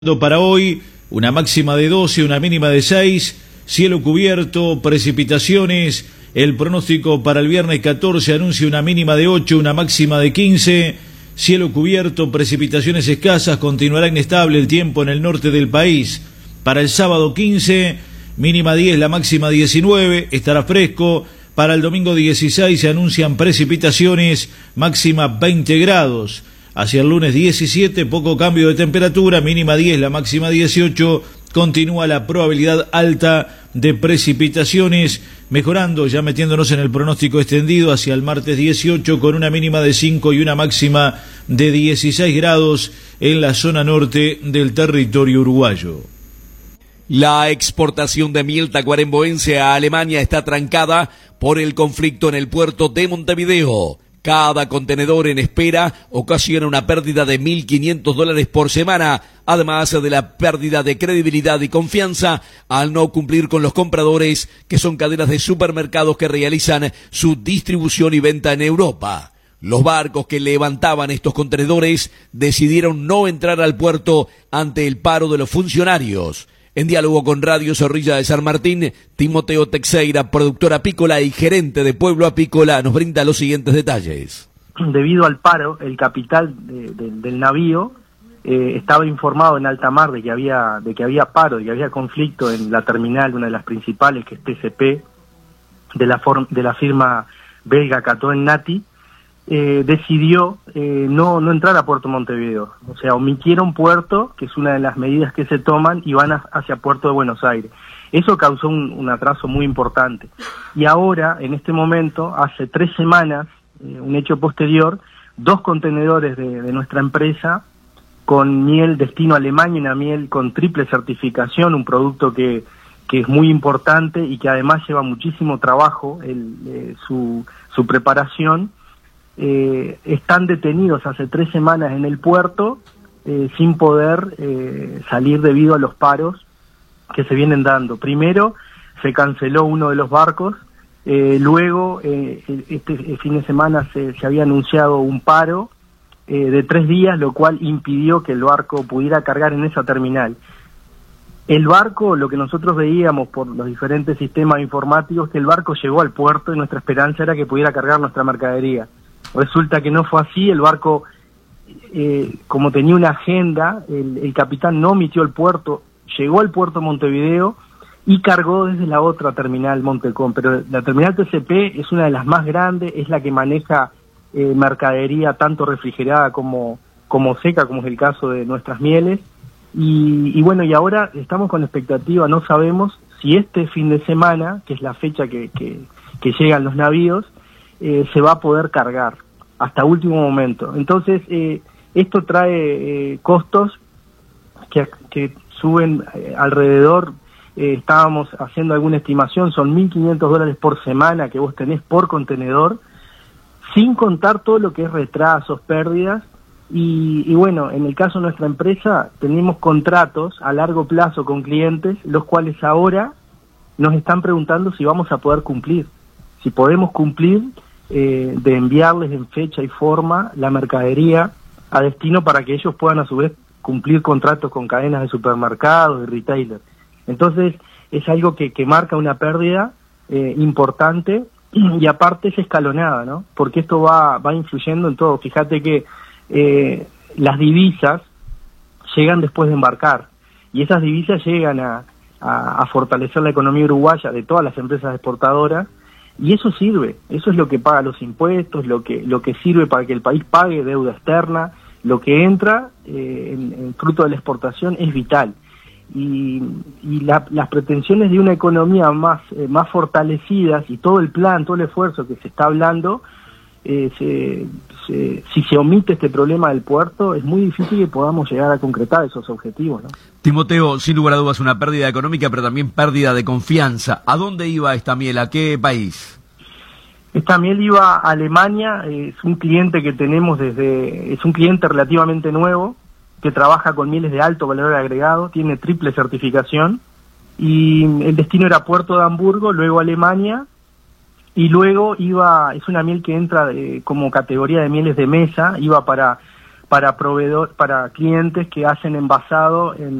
Para hoy, una máxima de 12, una mínima de 6, cielo cubierto, precipitaciones. El pronóstico para el viernes 14 anuncia una mínima de 8, una máxima de 15, cielo cubierto, precipitaciones escasas, continuará inestable el tiempo en el norte del país. Para el sábado 15, mínima 10, la máxima 19, estará fresco. Para el domingo 16 se anuncian precipitaciones, máxima 20 grados. Hacia el lunes 17, poco cambio de temperatura, mínima 10, la máxima 18, continúa la probabilidad alta de precipitaciones, mejorando, ya metiéndonos en el pronóstico extendido hacia el martes 18, con una mínima de 5 y una máxima de 16 grados en la zona norte del territorio uruguayo. La exportación de miel tacuarembóense a Alemania está trancada por el conflicto en el puerto de Montevideo. Cada contenedor en espera ocasiona una pérdida de $1.500 por semana, además de la pérdida de credibilidad y confianza al no cumplir con los compradores, que son cadenas de supermercados que realizan su distribución y venta en Europa. Los barcos que levantaban estos contenedores decidieron no entrar al puerto ante el paro de los funcionarios. En diálogo con Radio Zorrilla de San Martín, Timoteo Teixeira, productor apícola y gerente de Pueblo Apícola, nos brinda los siguientes detalles. Debido al paro, el capitán del navío estaba informado en alta mar de que había paro, de que había conflicto en la terminal, una de las principales, que es TCP, de la firma belga Catoen Nati. Decidió no entrar a Puerto Montevideo, o sea, omitieron puerto, que es una de las medidas que se toman, y van hacia Puerto de Buenos Aires. Eso causó un atraso muy importante. Y ahora, en este momento, hace 3 semanas, un hecho posterior, 2 contenedores de nuestra empresa con miel destino Alemania, una miel con triple certificación, un producto que es muy importante y que además lleva muchísimo trabajo su preparación. Están detenidos hace 3 semanas en el puerto sin poder salir debido a los paros que se vienen dando. Primero se canceló uno de los barcos, luego este fin de semana se había anunciado un paro de 3 días, lo cual impidió que el barco pudiera cargar en esa terminal. El barco, lo que nosotros veíamos por los diferentes sistemas informáticos, que el barco llegó al puerto y nuestra esperanza era que pudiera cargar nuestra mercadería. Resulta que no fue así. El barco, como tenía una agenda, el capitán no omitió el puerto, llegó al puerto Montevideo y cargó desde la otra terminal Montecón. Pero la terminal TCP es una de las más grandes, es la que maneja mercadería tanto refrigerada como seca, como es el caso de nuestras mieles. Y bueno, y ahora estamos con expectativa, no sabemos si este fin de semana, que es la fecha que llegan los navíos, se va a poder cargar hasta último momento. Entonces, esto trae costos que suben alrededor, estábamos haciendo alguna estimación, son $1.500 por semana que vos tenés por contenedor, sin contar todo lo que es retrasos, pérdidas, y bueno, en el caso de nuestra empresa, tenemos contratos a largo plazo con clientes, los cuales ahora nos están preguntando si vamos a poder cumplir, si podemos cumplir de enviarles en fecha y forma la mercadería a destino para que ellos puedan a su vez cumplir contratos con cadenas de supermercados y retailers. Entonces es algo que marca una pérdida importante, y aparte es escalonada, ¿no? Porque esto va influyendo en todo. Fíjate que las divisas llegan después de embarcar, y esas divisas llegan a fortalecer la economía uruguaya de todas las empresas exportadoras. Y eso sirve, eso es lo que paga los impuestos, lo que sirve para que el país pague deuda externa, lo que entra en fruto de la exportación es vital. Y las pretensiones de una economía más fortalecidas, y todo el plan, todo el esfuerzo que se está hablando, si se omite este problema del puerto, es muy difícil que podamos llegar a concretar esos objetivos, ¿no? Timoteo, sin lugar a dudas una pérdida económica, pero también pérdida de confianza. ¿A dónde iba esta miel? ¿A qué país? Esta miel iba a Alemania, es un cliente que tenemos es un cliente relativamente nuevo, que trabaja con mieles de alto valor agregado, tiene triple certificación, y el destino era Puerto de Hamburgo, luego Alemania, y luego es una miel que entra como categoría de mieles de mesa, iba para para clientes que hacen envasado en